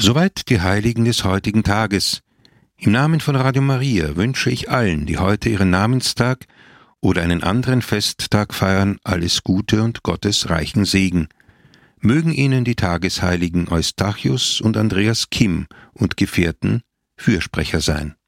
Soweit die Heiligen des heutigen Tages. Im Namen von Radio Maria wünsche ich allen, die heute ihren Namenstag oder einen anderen Festtag feiern, alles Gute und Gottes reichen Segen. Mögen Ihnen die Tagesheiligen Eustachius und Andreas Kim und Gefährten Fürsprecher sein.